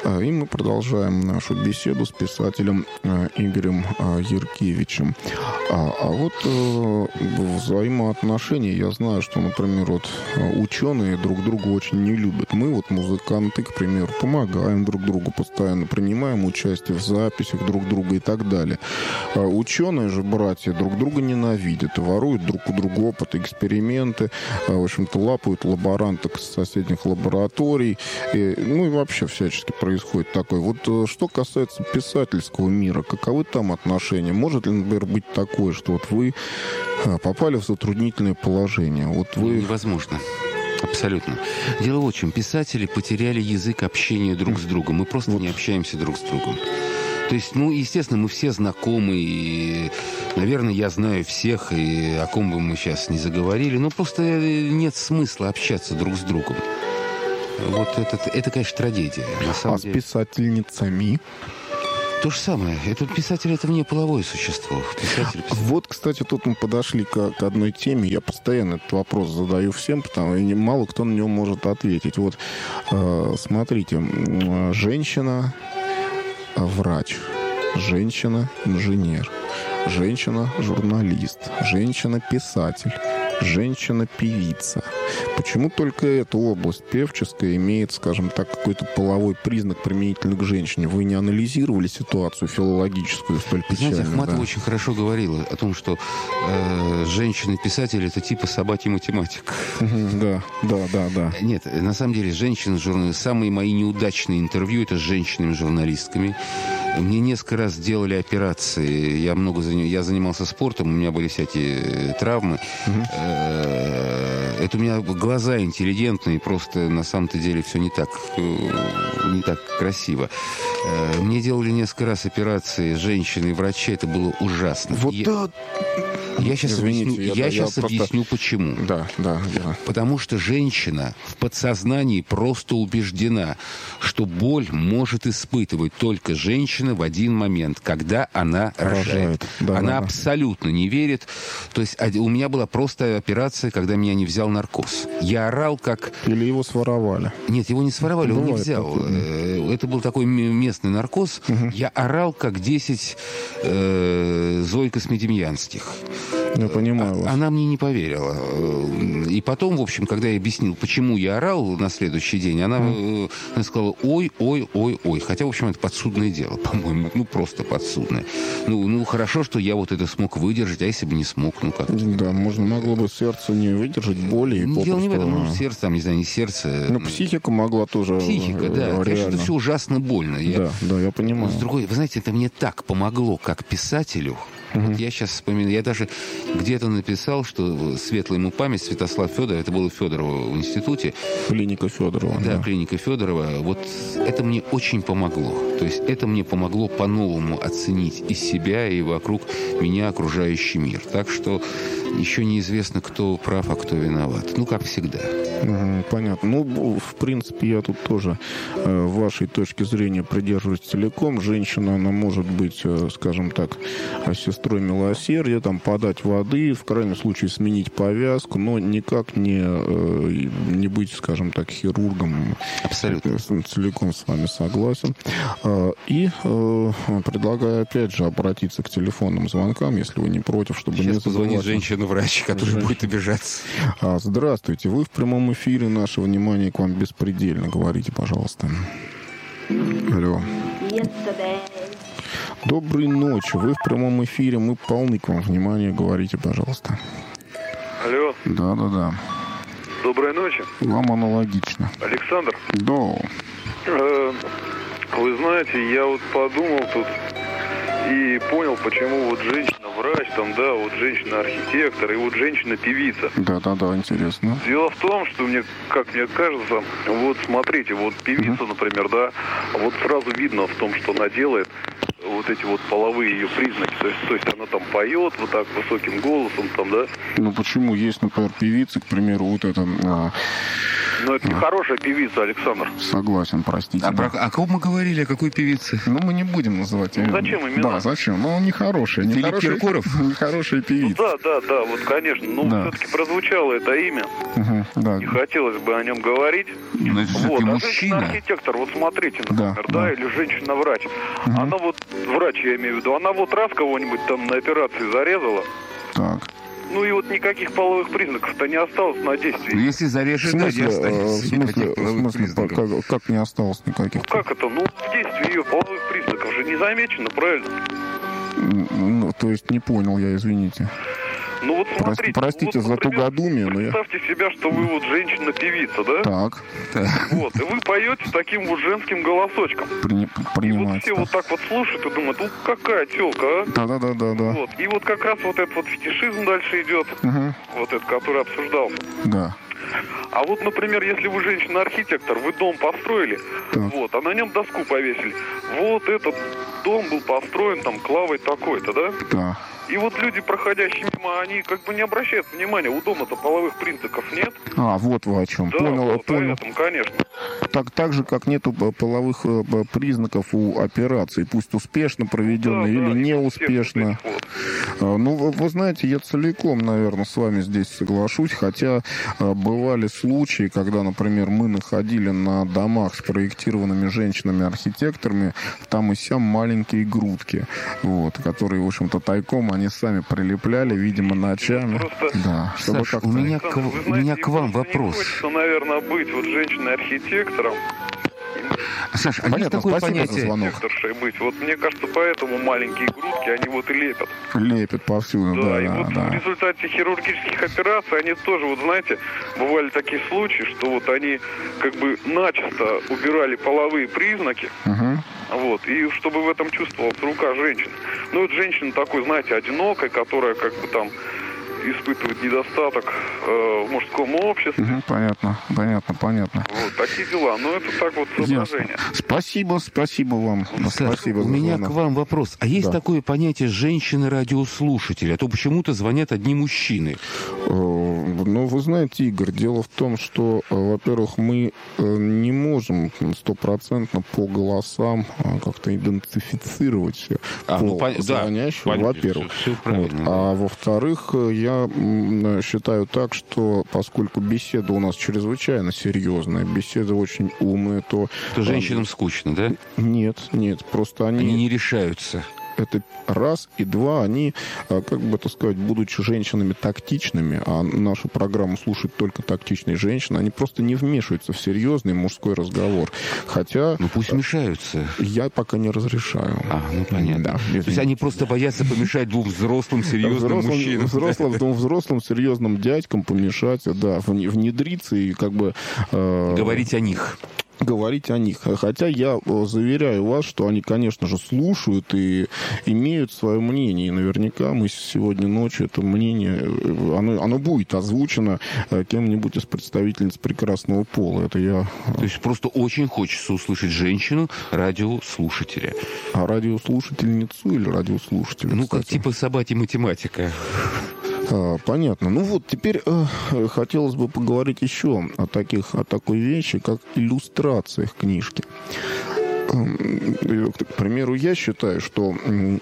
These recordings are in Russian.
И мы продолжаем нашу беседу с писателем Игорем Яркевичем. А вот взаимоотношения, я знаю, что, например, вот ученые друг друга очень не любят. Мы, вот музыканты, к примеру, помогаем друг другу постоянно, принимаем участие в записях друг друга и так далее. Ученые же, братья, друг друга ненавидят, воруют друг у друга опыт, эксперименты, в общем-то, лапают лаборанток с соседних лабораторий, ну и вообще всячески происходит такое. Вот что касается писательского мира, каковы там отношения? Может ли, например, быть такое, что вот вы попали в затруднительное положение? Вот вы... Невозможно. Абсолютно. Дело в чем. Писатели потеряли язык общения друг с другом. Мы просто не общаемся друг с другом. То есть, ну, естественно, мы все знакомы, и, наверное, я знаю всех, и о ком бы мы сейчас не заговорили, но просто нет смысла общаться друг с другом. Вот это конечно, трагедия. На самом деле. С писательницами? То же самое. Писатель — это вне половое существо. Писатель. Вот, кстати, тут мы подошли к одной теме. Я постоянно этот вопрос задаю всем, потому что мало кто на него может ответить. Вот, смотрите, женщина врач, женщина инженер, женщина журналист, женщина писатель, женщина певица. Почему только эта область певческая имеет, скажем так, какой-то половой признак применительно к женщине? Вы не анализировали ситуацию филологическую столь печальную? Знаете, Ахматова очень хорошо говорила о том, что женщины-писатели — это типа собаки-математик. Да. Нет, на самом деле, самые мои неудачные интервью — это с женщинами-журналистками. Мне несколько раз делали операции. Я занимался спортом, у меня были всякие травмы. Это у меня глаза интеллигентные, просто на самом-то деле все не так красиво. Мне делали несколько раз операции женщины и врачи, это было ужасно. Вот Я сейчас объясню, почему. Да. Потому что женщина в подсознании просто убеждена, что боль может испытывать только женщина в один момент, когда она рожает. Она абсолютно не верит. То есть у меня была просто операция, когда меня не взял наркоз. Я орал как... Или его своровали? Нет, его не своровали, он не взял. Это был такой местный наркоз. Я орал как 10 Зои Космедемьянских. Я понимаю вас. Она мне не поверила. И потом, в общем, когда я объяснил, почему я орал на следующий день, она сказала: ой. Хотя, в общем, это подсудное дело, по-моему. Ну, просто подсудное. Ну, хорошо, что я вот это смог выдержать, а если бы не смог, ну как? Да, могло бы сердце не выдержать боли. Дело не в этом, сердце, там, не знаю, не сердце. Ну, психика могла тоже. Психика, да. Реально. Конечно, это все ужасно больно. Да, я понимаю. С другой, вы знаете, это мне так помогло, как писателю. Вот я сейчас вспоминаю, я даже где-то написал, что светлая ему память, Святослав Федоров, это было Федорова в институте. Клиника Федорова. Да, клиника Федорова. Вот это мне очень помогло. То есть это мне помогло по-новому оценить и себя, и вокруг меня окружающий мир. Так что еще неизвестно, кто прав, а кто виноват. Ну, как всегда. Понятно. Ну, в принципе, я тут тоже вашей точки зрения придерживаюсь целиком. Женщина, она может быть, скажем так, сестрой милосердия, там, подать воды, в крайнем случае сменить повязку, но никак не быть, скажем так, хирургом. Абсолютно. Целиком с вами согласен. И предлагаю, опять же, обратиться к телефонным звонкам, если вы не против, чтобы сейчас не забывать. Позвонит женщина-врач, которая будет обижаться. Здравствуйте. Вы в прямом эфире. Наше внимание к вам беспредельно. Говорите, пожалуйста. Алло. Доброй ночи. Вы в прямом эфире. Мы полны к вам внимания. Говорите, пожалуйста. Алло. Да. Доброй ночи. Вам аналогично. Александр? Да. Вы знаете, я вот подумал тут и понял, почему вот женщина-врач, там, да, вот женщина-архитектор и вот женщина-певица. Да, интересно. Дело в том, что как мне кажется, вот смотрите, вот певица, например, да, вот сразу видно в том, что она делает, вот эти вот половые ее признаки. То есть она там поет вот так высоким голосом, там, да. Ну почему? Есть, например, певицы, к примеру, вот это... Но это не хорошая певица, Александр. Согласен, простите. О ком мы говорили, о какой певице? Ну, мы не будем называть ее. Зачем имена? Да, зачем? Ну, он нехороший. Филипп Киркоров? Нехорошая певица. Да, вот, конечно. Ну, Да. все-таки прозвучало это имя. Да. И хотелось бы о нем говорить. Ну, это все-таки Вот, а мужчина. женщина-архитектор, вот смотрите, например, Да. да, или женщина-врач. Она вот, врач я имею в виду, она вот раз кого-нибудь там на операции зарезала, Так. ну и вот никаких половых признаков-то не осталось на Ну, действии. если В зарежет, да, не смысле, останется никаких половых признаков. как не осталось никаких? Как это? Ну, в действии ее половых признаков же не замечено, правильно? Ну, то есть не понял я, извините. Ну вот смотрите. Простите вот, за например, тугодумие, но я... Представьте себя, что вы вот женщина-певица, да? Так, Вот, и вы поете таким вот женским голосочком. И вот принимается. все вот так вот слушают и думают, ну какая тёлка, а? Да. Вот. И вот как раз вот этот вот фетишизм дальше идет, вот этот, который обсуждался. Да. А вот, например, если вы женщина-архитектор, вы дом построили, Так. вот, а на нем доску повесили. Вот этот дом был построен там Клавой такой-то, да? Да. И вот люди, проходящие мимо, они как бы не обращают внимания, у дома-то половых признаков нет. Вот вы о чем. Да, Понял, вот понял. поэтому, конечно. Так же, как нету половых признаков у операции, пусть успешно проведенной Да, или да, неуспешно. всех вот этих вот. Ну, вы знаете, я целиком, наверное, с вами здесь соглашусь, хотя бывали случаи, когда, например, мы находили на домах спроектированными женщинами-архитекторами там и сям маленькие грудки, вот, которые, в общем-то, тайком они сами прилепляли, видимо, ночами. Просто, Да, чтобы Саш, как-то... у меня Вы знаете, к вам им просто вопрос. Не хочется, наверное, быть вот женщиной-архитектором. Саш, а Понятно, есть такое спасибо за понятие... звонок. Архитекторшей быть. Вот мне кажется, поэтому маленькие грудки, они вот и лепят. Лепит повсюду, Да, да, и вот в да. результате хирургических операций они тоже, вот знаете, бывали такие случаи, что вот они как бы начисто убирали половые признаки, Мгм. вот, и чтобы в этом чувствовалась рука женщины. Ну, вот женщина такой, знаете, одинокая, которая как бы там испытывает недостаток в мужском обществе. Понятно. Вот, такие дела. Но это так вот соображение. Ясно. Спасибо вам. Саш, Спасибо у за меня звонок. к вам вопрос. А есть Да. такое понятие женщины-радиослушатели? А то почему-то звонят одни мужчины. Ну, вы знаете, Игорь, дело в том, что, во-первых, мы не можем стопроцентно по голосам как-то идентифицировать пол звонящего, во-первых. Все правильно. А во-вторых, я считаю так, что поскольку беседа у нас чрезвычайно серьезная, беседа очень умная, то... То женщинам скучно, да? Нет, просто Они не решаются. это раз, и два, они, как бы это сказать, будучи женщинами тактичными, а нашу программу слушают только тактичные женщины, они просто не вмешиваются в серьезный мужской разговор. Хотя Ну пусть мешаются. я пока не разрешаю. Ну понятно. Да, То есть они просто боятся помешать двум взрослым, серьезным мужчинам. Взрослым серьезным дядькам помешать, да, внедриться и как бы... Говорить о них. Говорить о них. Хотя я заверяю вас, что они, конечно же, слушают и имеют свое мнение. И наверняка мы сегодня ночью это мнение, оно будет озвучено кем-нибудь из представительниц прекрасного пола. Это я... То есть просто очень хочется услышать женщину, радиослушателя. А радиослушательницу или радиослушателя? Ну, как кстати? типа собаки математика. Понятно. Ну вот, теперь хотелось бы поговорить еще о такой вещи, как иллюстрациях книжки. К примеру, я считаю, что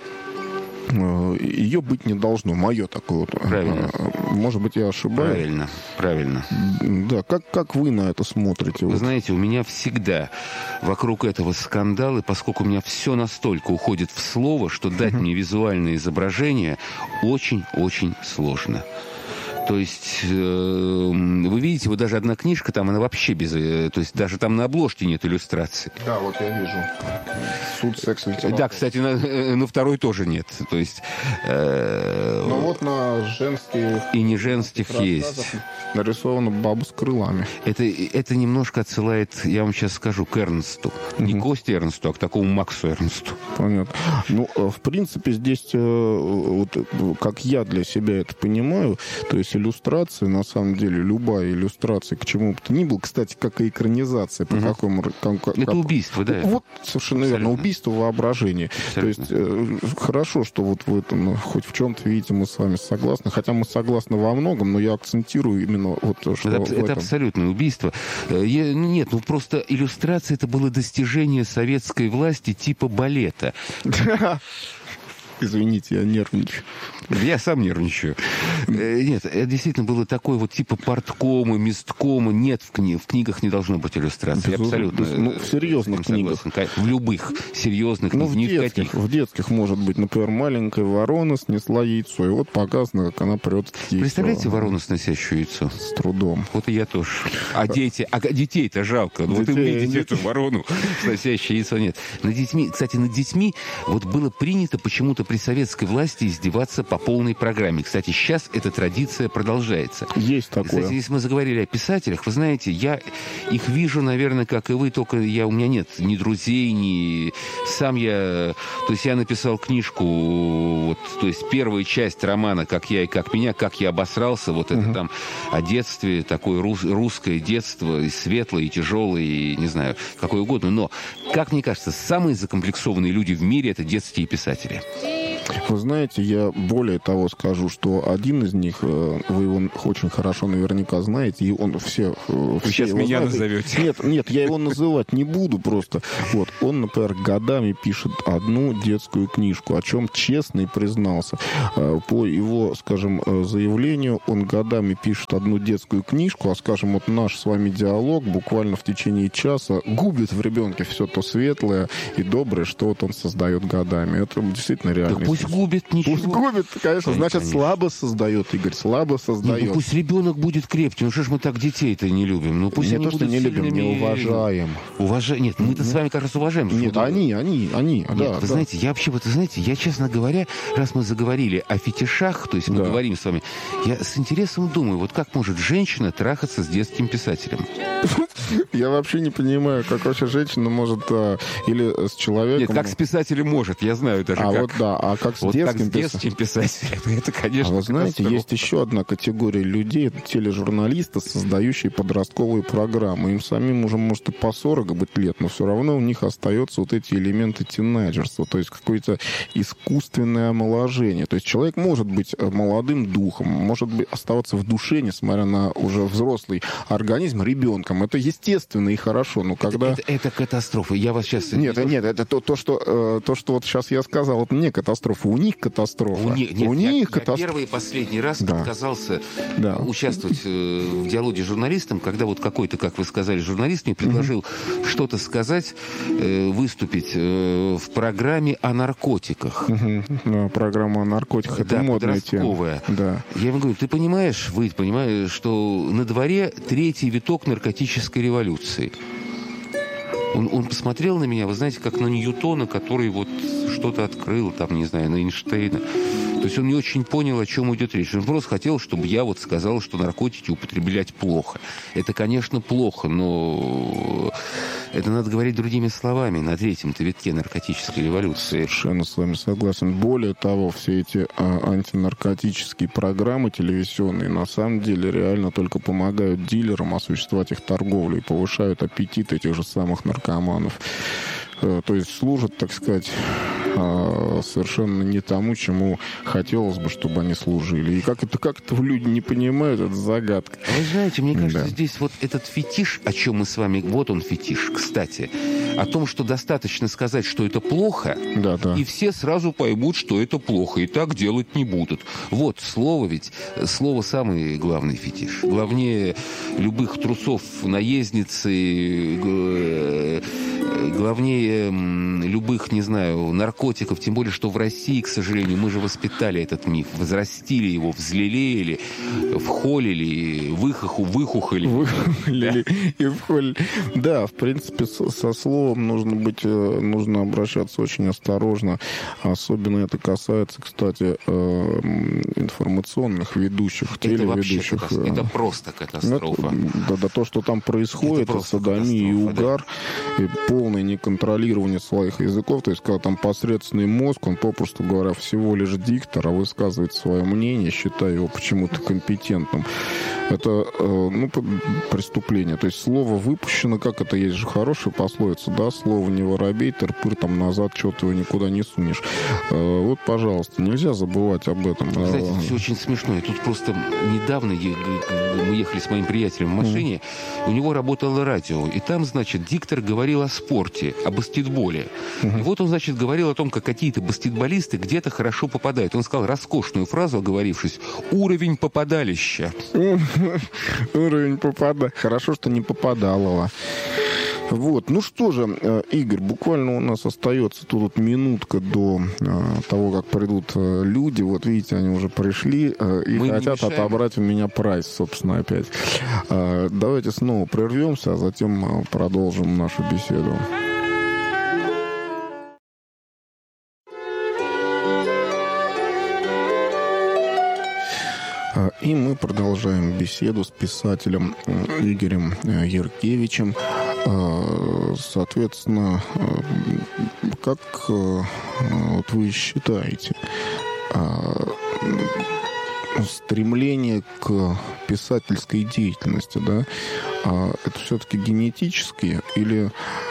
ее быть не должно. Мое такое вот. Правильно. Может быть, я ошибаюсь. Правильно. Да, как вы на это смотрите? Вы Вот? знаете, у меня всегда вокруг этого скандал, и поскольку у меня все настолько уходит в слово, что дать мне визуальное изображение очень-очень сложно. То есть, вы видите, вот даже одна книжка, там она вообще без... То есть, даже там на обложке нет иллюстраций. Да, вот я вижу. Суд, секс, литература. Да, кстати, на второй тоже нет. То есть... Ну вот на женских... И не женских есть. Нарисована баба с крылами. Это немножко отсылает, я вам сейчас скажу, к Эрнсту. Не к Косте Эрнсту, а к такому Максу Эрнсту. Понятно. Ну, в принципе, здесь, вот, как я для себя это понимаю, то есть иллюстрация, на самом деле, любая иллюстрация к чему бы то ни было, кстати, как и экранизация, по какому... Это убийство, да? Вот, совершенно верно, убийство воображения. Абсолютно. То есть, хорошо, что вот в этом, хоть в чем-то, видите, мы с вами согласны, хотя мы согласны во многом, но я акцентирую именно вот что в Это этом. абсолютное убийство. Нет, просто иллюстрация это было достижение советской власти типа балета. Извините, я нервничаю. Я сам нервничаю. Нет, это действительно было такое вот типа парткома, месткома. Нет, в книгах не должно быть иллюстрации. Абсолютно. В серьезных книгах. В любых серьезных, ни в каких. В детских, может быть, например, маленькая ворона снесла яйцо, и вот показано, как она прет в яйцо. Представляете ворону, сносящую яйцо? С трудом. Вот и я тоже. А детей-то жалко. Вот и увидите эту ворону, сносящую яйцо, нет. Кстати, над детьми вот было принято почему-то при советской власти издеваться по полной программе. Кстати, сейчас эта традиция продолжается. Есть такое. Кстати, если мы заговорили о писателях, вы знаете, я их вижу, наверное, как и вы, только у меня нет ни друзей, ни... Сам я... То есть я написал книжку, вот, то есть первая часть романа «Как я и как меня», «Как я обосрался», вот это там о детстве, такое русское детство, и светлое, и тяжелое, и, не знаю, какое угодно. Но, как мне кажется, самые закомплексованные люди в мире — это детские писатели. Вы знаете, я более того скажу, что один из них, вы его очень хорошо наверняка знаете, и он все вы сейчас его меня знают. назовете. Нет, я его называть не буду просто. Вот, он, например, годами пишет одну детскую книжку, о чем честно и признался. По его, скажем, заявлению, он годами пишет одну детскую книжку, а, скажем, вот наш с вами диалог буквально в течение часа губит в ребенке все то светлое и доброе, что вот он создает годами. Это действительно реально. Пусть губит, ничего. Пусть губит, конечно. Значит, конечно. Слабо создает, Игорь, слабо создает. Ну, пусть ребенок будет крепким. Ну, что ж мы так детей-то не любим? Ну, пусть не они то, что будут не любим, сильными. не уважаем. Нет, мы-то с вами как раз уважаем. Нет, они. Нет, Да, вы знаете, я, честно говоря, раз мы заговорили о фетишах, то есть мы говорим с вами, я с интересом думаю, вот как может женщина трахаться с детским писателем? Я вообще не понимаю, как вообще женщина может или с человеком... Нет, как с писателем может, я знаю даже как. Как с вот детским как с детским писателем, это, конечно... А вы знаете, есть еще одна категория людей, это тележурналисты, создающие подростковые программы. Им самим уже, может, и по 40 быть лет, но все равно у них остаются вот эти элементы тинейджерства, то есть какое-то искусственное омоложение. То есть человек может быть молодым духом, может быть оставаться в душе, несмотря на уже взрослый организм, ребенком. Это естественно и хорошо, но когда... Это катастрофа. Я вас сейчас... Нет, это то, что вот сейчас я сказал, это не катастрофа, у них катастрофа. Я первый и последний раз отказался участвовать в диалоге с журналистом, когда вот какой-то, как вы сказали, журналист мне предложил что-то сказать, выступить в программе о наркотиках. Программа о наркотиках, это модная подростковая. тема. Да. Я ему говорю, вы понимаешь, что на дворе третий виток наркотической революции. Он посмотрел на меня, вы знаете, как на Ньютона, который вот что-то открыл, там, не знаю, на Эйнштейна. То есть он не очень понял, о чем идет речь. Он просто хотел, чтобы я вот сказал, что наркотики употреблять плохо. Это, конечно, плохо, но это надо говорить другими словами на третьем-то витке наркотической революции. Совершенно с вами согласен. Более того, все эти антинаркотические программы телевизионные на самом деле реально только помогают дилерам осуществлять их торговлю и повышают аппетит этих же самых наркоманов. То есть служат, так сказать, совершенно не тому, чему хотелось бы, чтобы они служили. И как это люди не понимают, это загадка. Вы знаете, мне кажется, здесь вот этот фетиш, о чем мы с вами... Вот он фетиш, кстати. О том, что достаточно сказать, что это плохо, и все сразу поймут, что это плохо, и так делать не будут. Вот слово самый главный фетиш. Главнее любых трусов, наездницы, главнее любых, не знаю, наркотиков, тем более, что в России, к сожалению, мы же воспитали этот миф, возрастили его, взлелеяли, вхолили, выхухоли. И вхолили. Да, в принципе, со словом нужно обращаться очень осторожно. Особенно это касается, кстати, информационных ведущих, телеведущих. Это просто катастрофа. То, что там происходит, содомия и угар, и полный неконтролирование своих языков, то есть когда там посредственный мозг, он, попросту говоря, всего лишь диктор, а высказывает свое мнение, считая его почему-то компетентным. Это преступление. То есть слово выпущено, как это есть же хорошая пословица, да, слово не воробей, тырпыр там назад, что-то его никуда не сунешь. Вот, пожалуйста, нельзя забывать об этом. Знаете, все очень смешно. И тут просто недавно мы ехали с моим приятелем в машине, у него работало радио, и там, значит, диктор говорил о спорте, о баскетболе. И вот он, значит, говорил о том, как какие-то баскетболисты где-то хорошо попадают. Он сказал роскошную фразу, оговорившись: «Уровень попадалища». Уровень попадал. Хорошо, что не попадалово. Вот, ну что же, Игорь, буквально у нас остается тут минутка до того, как придут люди. Вот видите, они уже пришли и хотят отобрать у меня прайс, собственно, опять. Давайте снова прервемся, а затем продолжим нашу беседу. И мы продолжаем беседу с писателем Игорем Яркевичем. Соответственно, как вот вы считаете, стремление к писательской деятельности, да, это все-таки генетически или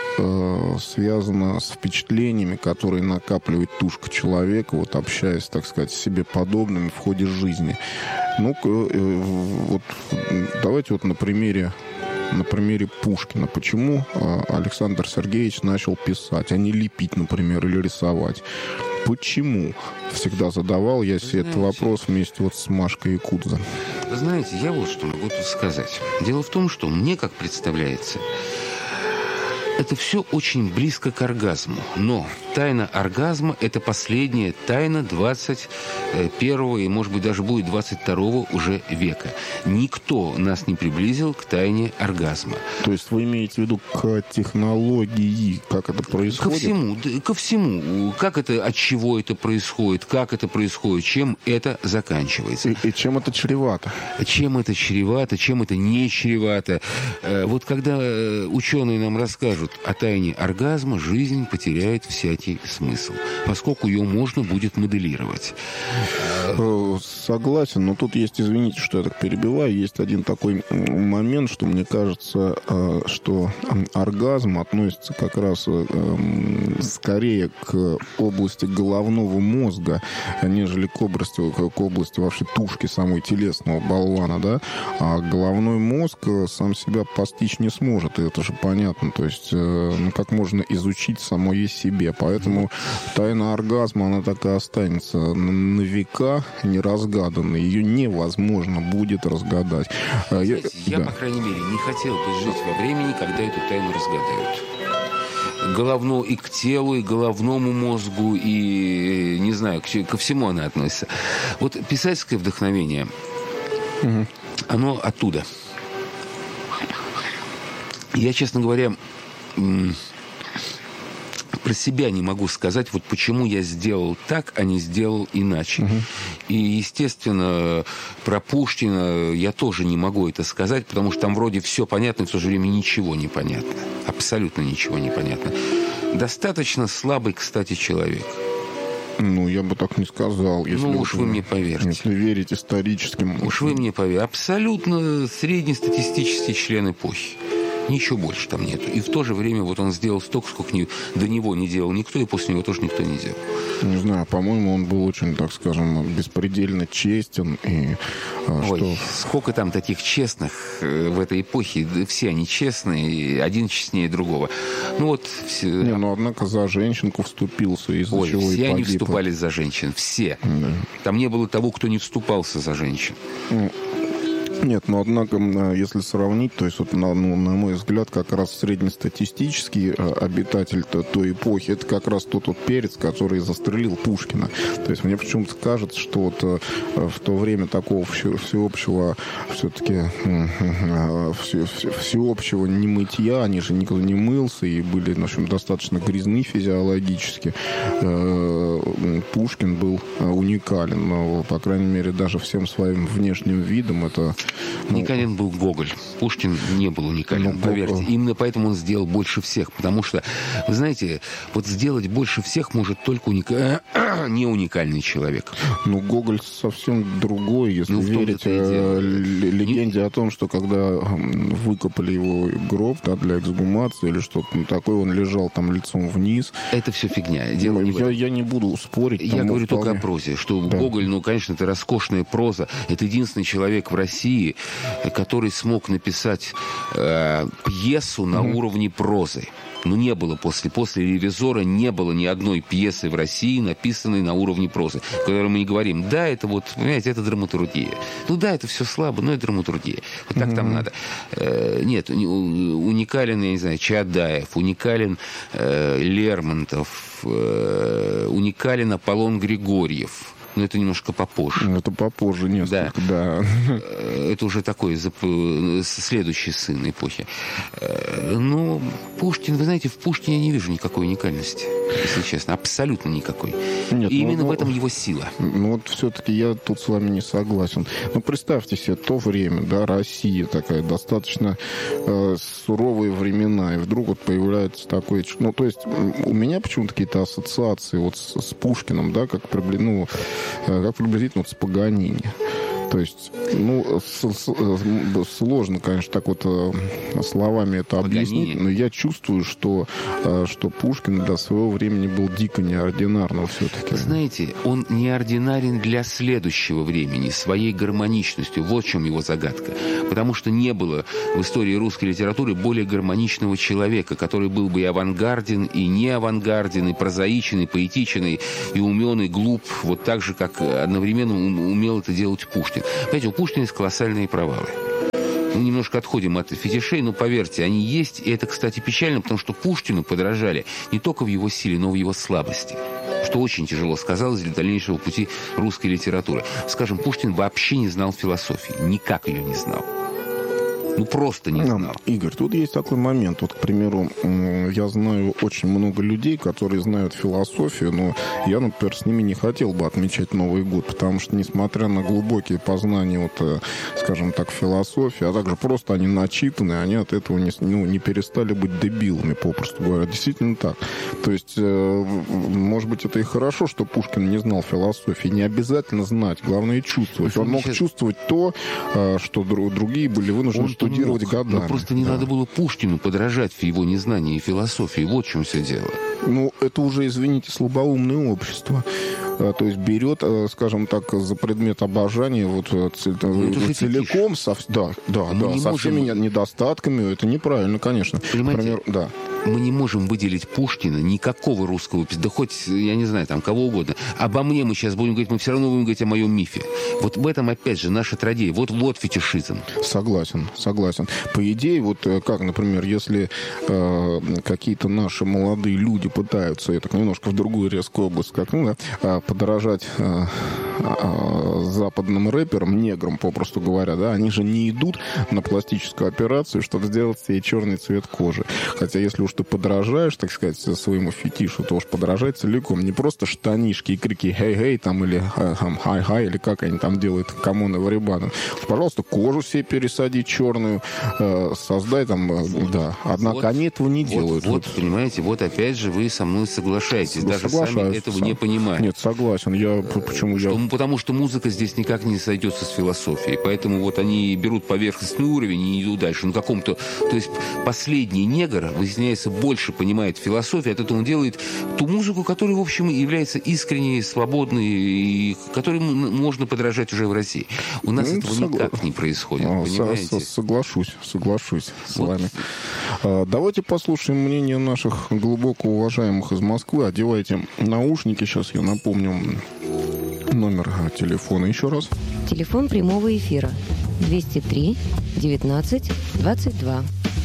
связано с впечатлениями, которые накапливает тушка человека, вот общаясь, так сказать, с себе подобными в ходе жизни? Ну-ка, вот давайте вот на примере Пушкина. Почему Александр Сергеевич начал писать, а не лепить, например, или рисовать? Почему? Всегда задавал я себе этот вопрос вместе вот с Машкой Якудзо. Вы знаете, я вот что могу тут сказать. Дело в том, что мне, как представляется, это все очень близко к оргазму. Но тайна оргазма – это последняя тайна 21 и, может быть, даже будет 22 уже века. Никто нас не приблизил к тайне оргазма. То есть вы имеете в виду к технологии, как это происходит? Ко всему. Как это, от чего это происходит, как это происходит, чем это заканчивается. И чем это чревато? Чем это чревато, чем это не чревато. Вот когда ученые нам расскажут о тайне оргазма, жизнь потеряет всякий смысл, поскольку ее можно будет моделировать. Согласен, но тут есть, извините, что я так перебиваю, есть один такой момент, что мне кажется, что оргазм относится как раз скорее к области головного мозга, нежели к области вообще тушки самой телесного болвана, да, а головной мозг сам себя постичь не сможет, и это же понятно, то есть как можно изучить самое себе. Поэтому тайна оргазма, она так и останется на века неразгаданной. Ее невозможно будет разгадать. Знаете, я, по крайней мере, не хотел бы жить во времени, когда эту тайну разгадают. И к телу, и к головному мозгу, и, не знаю, ко всему она относится. Вот писательское вдохновение, оно оттуда. Я, честно говоря, про себя не могу сказать, вот почему я сделал так, а не сделал иначе. И, естественно, про Пушкина я тоже не могу это сказать, потому что там вроде все понятно, и в то же время ничего не понятно. Абсолютно ничего не понятно. Достаточно слабый, кстати, человек. Ну, я бы так не сказал. Если уж вы мне поверьте. Если верить историческим... Уж вы мне поверьте. Абсолютно среднестатистический член эпохи. Ничего больше там нету. И в то же время вот он сделал столько, сколько до него не делал никто, и после него тоже никто не делал. Не знаю, по-моему, он был очень, так скажем, беспредельно честен. И, сколько там таких честных в этой эпохе. Все они честные, один честнее другого. Ну вот... однако за женщинку вступился, из-за чего и погиб. Все они вступали за женщин. Все. Да. Там не было того, кто не вступался за женщин. Нет, но однако, если сравнить, то есть, вот, на мой взгляд, как раз среднестатистический обитатель той эпохи, это как раз тот вот перец, который застрелил Пушкина. То есть мне почему-то кажется, что вот в то время такого всеобщего все-таки всеобщего немытья, они же никто не мылся и были, в общем, достаточно грязны физиологически. Пушкин был уникален, но, по крайней мере, даже всем своим внешним видом это Уникален был Гоголь. Пушкин не был уникален, поверьте. Именно поэтому он сделал больше всех. Потому что, вы знаете, вот сделать больше всех может только не уникальный человек. Ну, Гоголь совсем другой, если верить легенде о том, что когда выкопали его гроб, да, для эксгумации или что-то такое, он лежал там лицом вниз. Это все фигня. Я не буду спорить. Я говорю только о прозе, что Гоголь, ну, конечно, это роскошная проза. Это единственный человек в России, который смог написать пьесу на уровне прозы. Ну, не было после «Ревизора» не было ни одной пьесы в России, написанной на уровне прозы, о которой мы не говорим. Да, это вот, понимаете, это драматургия. Ну да, это все слабо, но это драматургия. Вот так там надо. Нет, уникален, я не знаю, Чаадаев, уникален Лермонтов, уникален Аполлон Григорьев. Но это немножко попозже. Это попозже несколько, да. Это уже такой следующий сын эпохи. Но Пушкин, вы знаете, в Пушкине я не вижу никакой уникальности, если честно. Абсолютно никакой. Нет, и именно в этом его сила. Ну вот все-таки я тут с вами не согласен. Ну представьте себе то время, да, Россия такая, достаточно суровые времена, и вдруг вот появляется такой... Ну то есть у меня почему-то какие-то ассоциации вот с Пушкиным, да, как приблизительно вот с Паганини. То есть, ну, сложно, конечно, так вот словами это объяснить, но я чувствую, что Пушкин для своего времени был дико неординарным все-таки. Знаете, он неординарен для следующего времени, своей гармоничностью. Вот в чем его загадка. Потому что не было в истории русской литературы более гармоничного человека, который был бы и авангарден, и не авангарден, и прозаичен, и поэтичен, и умен, и глуп, вот так же, как одновременно умел это делать Пушкин. Понимаете, у Пушкина есть колоссальные провалы. Мы немножко отходим от фетишей, но поверьте, они есть. И это, кстати, печально, потому что Пушкину подражали не только в его силе, но и в его слабости. Что очень тяжело сказалось для дальнейшего пути русской литературы. Скажем, Пушкин вообще не знал философии. Никак ее не знал. Ну, просто не знал. Игорь, тут есть такой момент. Вот, к примеру, я знаю очень много людей, которые знают философию, но я, например, с ними не хотел бы отмечать Новый год, потому что, несмотря на глубокие познания, вот, скажем так, философии, а также просто они начитаны, они от этого не перестали быть дебилами, попросту говоря. Действительно так. То есть, может быть, это и хорошо, что Пушкин не знал философии. Не обязательно знать, главное чувствовать. Он мог чувствовать то, что другие были вынуждены студировать годами. Но просто не надо было Пушкину подражать в его незнании философии. Вот в чем все дело. Ну, это уже, извините, слабоумное общество. То есть берет, скажем так, за предмет обожания вот целиком, со всеми недостатками. Это неправильно, конечно. Понимаете, например, да. Мы не можем выделить Пушкина, никакого русского писателя, да хоть, я не знаю, там, кого угодно. Обо мне мы сейчас будем говорить, мы все равно будем говорить о моем мифе. Вот в этом, опять же, наша трагедия. Вот фетишизм. Согласен. По идее, вот как, например, если какие-то наши молодые люди пытаются, я так немножко в другую резкую область скакну, да, подражать западным рэперам, неграм, попросту говоря, да, они же не идут на пластическую операцию, чтобы сделать себе черный цвет кожи. Хотя, если уж ты подражаешь, так сказать, своему фетишу, то уж подражай целиком. Не просто штанишки и крики «хей-хей» там, или «хай-хай», или как они там делают, камоны, варибаны. Пожалуйста, кожу себе пересади черную, создай там, да. Однако они этого не делают. Вот, понимаете, вот опять же вы со мной соглашаетесь. Даже сами этого не понимаете. Нет, согласен. Потому что музыка здесь никак не сойдется с философией. Поэтому вот они берут поверхностный уровень и идут дальше. То есть последний негр, выясняется, больше понимает философию, от этого он делает ту музыку, которая, в общем, является искренней, свободной, и которой можно подражать уже в России. У нас этого никак не происходит, понимаете? Соглашусь с вами. Давайте послушаем мнение наших глубоко уважаемых из Москвы. Одевайте наушники. Сейчас я напомню номер телефона еще раз. Телефон прямого эфира 203 19 22.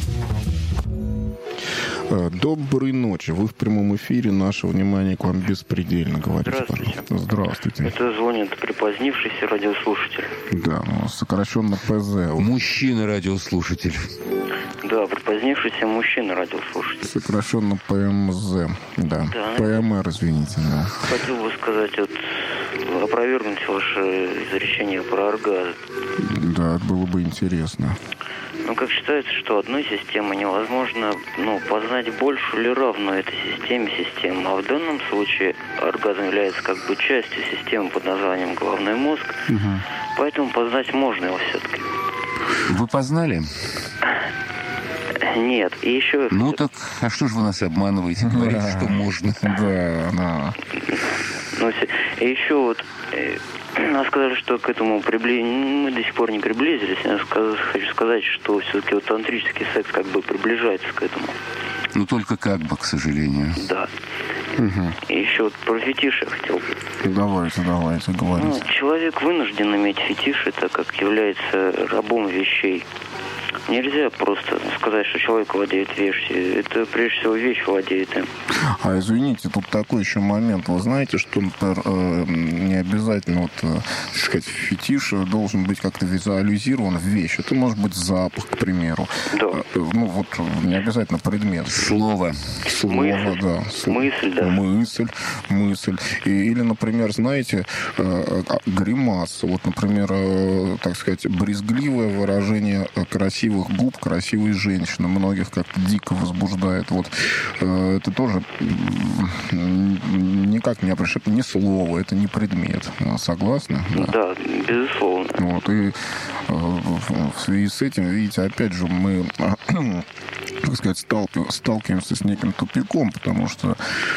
Доброй ночи. Вы в прямом эфире. Наше внимание к вам беспредельно, говорите. Здравствуйте. Здравствуйте. Это звонит припозднившийся радиослушатель. Да, сокращенно ПЗ. Мужчина-радиослушатель. Да, припозднившийся мужчина-радиослушатель. Сокращенно ПМЗ. Да. ПМР, извините. Да. Хотел бы сказать, вот опровергнуть ваше изречение про оргазм. Да, это было бы интересно. Ну, как считается, что одной системой невозможно, познать большую или равную этой системе систему. А в данном случае оргазм является как бы частью системы под названием головной мозг. Угу. Поэтому познать можно его все-таки. Вы познали? Нет, и еще... Ну так, а что же вы нас обманываете? Говорите, что можно. Да. И еще вот... Нам сказали, что к этому мы до сих пор не приблизились. Я хочу сказать, что все-таки вот тантрический секс как бы приближается к этому. Ну, только как бы, к сожалению. Да. Угу. И еще вот про фетиш я хотел бы. Давайте, говорите. Человек вынужден иметь фетиши, так как является рабом вещей. Нельзя просто сказать, что человек владеет вещью. Это, прежде всего, вещь владеет им. А извините, тут такой еще момент. Вы знаете, что, например, не обязательно фетиш должен быть как-то визуализирован в вещь. Это может быть запах, к примеру. Да. Не обязательно предмет. Слово, да. Мысль, да. Мысль. Или, например, знаете, гримаса. Вот, например, так сказать, брезгливое выражение красивых губ, красивой женщины. Многих как-то дико возбуждает. Вот это тоже никак не определяется. Это не слово, это не предмет. Согласны? Да, безусловно. Вот, и в связи с этим, видите, опять же, мы, так сказать, сталкиваемся с неким тупиком, потому что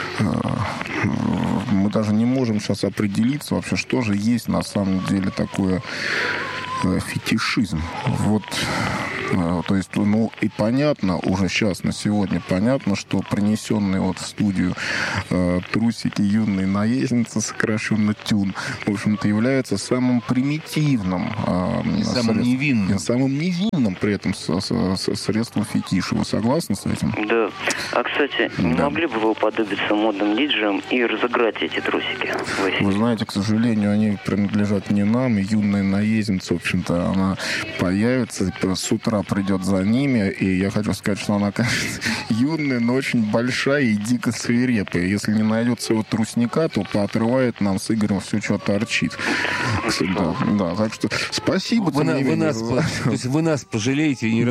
мы даже не можем сейчас определиться вообще, что же есть на самом деле такое фетишизм. Вот, то есть, и понятно, уже сейчас, на сегодня понятно, что принесенные вот в студию трусики юной наездницы, сокращенно тюн, в общем-то, является самым примитивным, самым невинным при этом средством фетиша. Вы согласны с этим? Да. А, кстати, не могли бы вы уподобиться модным диджеям и разыграть эти трусики? Вы знаете, к сожалению, они принадлежат не нам, и юная наездница, в общем-то, она появится, с утра придет за ними, и я хочу сказать, что она, конечно, юная, но очень большая и дико свирепая. Если не найдет своего трусника, то поотрывает нам с Игорем все, что торчит. Да, так что спасибо. Вы нас пожалеете и не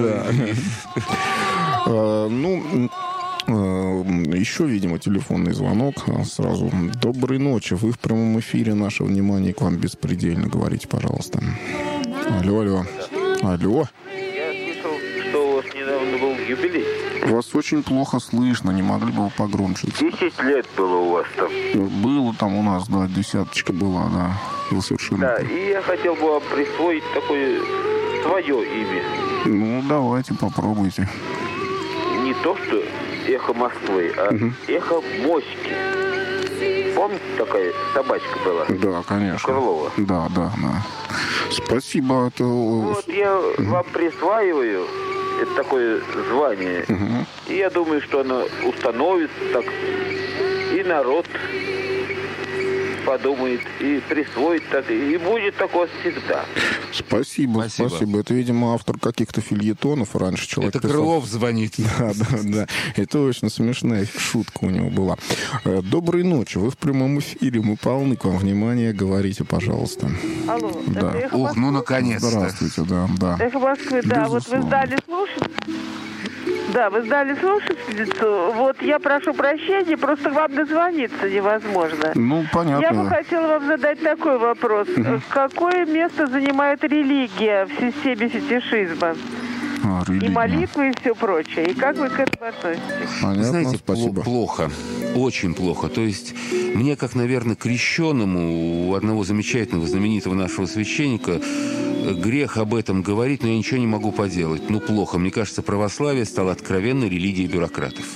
еще, видимо, телефонный звонок сразу. Доброй ночи. Вы в прямом эфире. Наше внимание к вам беспредельно. Говорите, пожалуйста. Алло. Я слышал, что у вас недавно был юбилей. Вас очень плохо слышно. Не могли бы вы погромче? 10 лет было у вас там. Было там у нас, да, 10 была, да. Вы совершенно... Да, и я хотел бы вам присвоить такое свое имя. Давайте, попробуйте. Не то, что эхо Москвы, а эхо Моськи. Помните, такая собачка была? Да, конечно. Крылова. Да. Спасибо. Вот я вам присваиваю это такое звание. И я думаю, что оно установится так. И народ подумает, и присвоит так. И будет такое всегда. Спасибо. Это, видимо, автор каких-то фильетонов раньше человек. Это Крылов звонит. Да. Это очень смешная шутка у него была. Доброй ночи. Вы в прямом эфире. Мы полны к вам внимания. Говорите, пожалуйста. Алло. Да. Ух, наконец-то. Здравствуйте, да. Эхо Москвы, да. Вот вы сдали слушательницу. Да, вы сдали слушательницу. Вот я прошу прощения, просто к вам дозвониться невозможно. Понятно. Я бы хотела вам задать такой вопрос. Какое место занимает религия в системе фетишизма? И молитвы, и все прочее. И как вы к этому относитесь? Понятно, знаете, спасибо. Плохо. Очень плохо. То есть мне, как, наверное, крещенному у одного замечательного, знаменитого нашего священника, грех об этом говорить, но я ничего не могу поделать. Плохо. Мне кажется, православие стало откровенной религией бюрократов.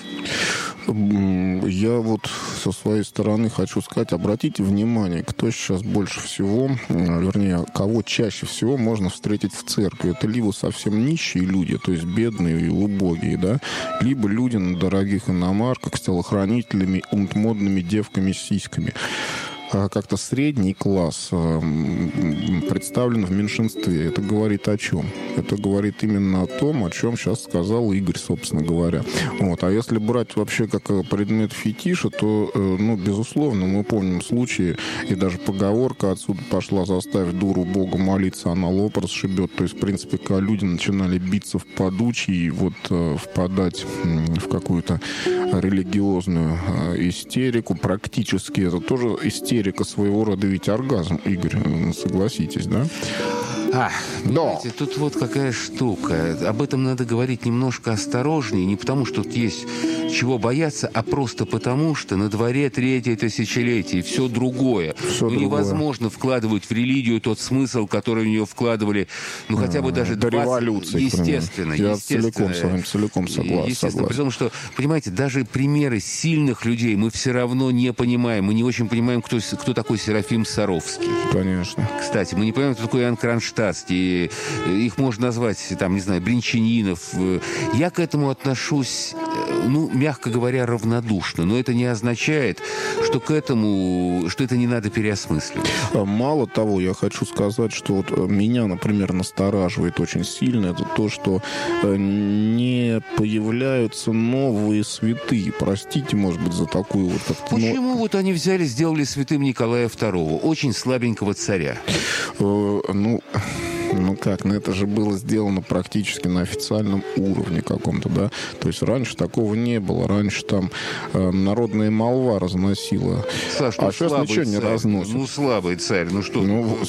Я вот со своей стороны хочу сказать, обратите внимание, кто сейчас больше всего, вернее, кого чаще всего можно встретить в церкви. Это либо совсем нищие люди, то есть бедные и убогие, да, либо люди на дорогих иномарках с телохранителями, модными девками с сиськами. как-то средний класс представлен в меньшинстве. Это говорит о чем? Это говорит именно о том, о чем сейчас сказал Игорь, собственно говоря. Вот. А если брать вообще как предмет фетиша, то, ну, безусловно, мы помним случаи, и даже поговорка отсюда пошла: заставь дуру Богу молиться, она лоб расшибет. То есть, в принципе, когда люди начинали биться в подучи и вот впадать в какую-то религиозную истерику, практически это тоже истерика своего рода, ведь оргазм, Игорь, согласитесь, да? Понимаете, тут вот какая штука. Об этом надо говорить немножко осторожнее, не потому, что тут есть чего бояться, а просто потому, что на дворе 3-е тысячелетие, и все другое. Невозможно вкладывать в религию тот смысл, который в нее вкладывали, ну, хотя бы даже до революции, естественно. Я целиком согласен. При том, что, понимаете, даже примеры сильных людей мы все равно не понимаем. Мы не очень понимаем, кто такой Серафим Саровский. Конечно. Кстати, мы не понимаем, кто такой Иоанн Кронштадтский. Их можно назвать, там, не знаю, Бринчанинов. Я к этому отношусь, ну, мягко говоря, равнодушно. Но это не означает, что это не надо переосмысливать. Мало того, я хочу сказать, что вот меня, например, настораживает очень сильно, это то, что не появляются новые святые. Простите, может быть, за такую вот... Почему вот они взяли, сделали святым Николая II, очень слабенького царя? Ну как, это же было сделано практически на официальном уровне каком-то, да? То есть раньше такого не было. Раньше там народная молва разносила. Саш, а сейчас ничего не разносит. Ну, слабый царь, ну что?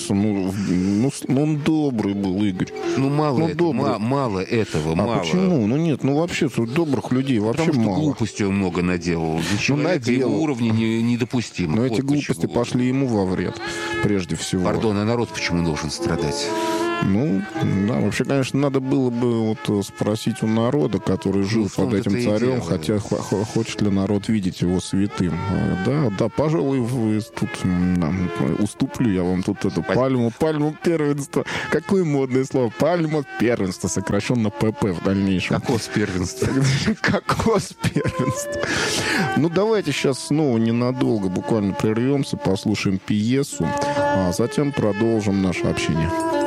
Он добрый был, Игорь. Мало этого. А почему? Нет, вообще добрых людей вообще мало. Потому что глупостей он много наделал. Для человека его уровня недопустимо. Но эти глупости пошли ему во вред, прежде всего. Пардон, а народ почему должен страдать? Вообще, конечно, надо было бы вот спросить у народа, который жил под этим царем, хотя хочет ли народ видеть его святым. Да, пожалуй, тут уступлю я вам тут эту пальму первенства. Какое модное слово? Пальма первенства, сокращенно ПП в дальнейшем. Кокос первенства. Кокос первенства. Давайте сейчас снова ненадолго буквально прервемся, послушаем пьесу, а затем продолжим наше общение.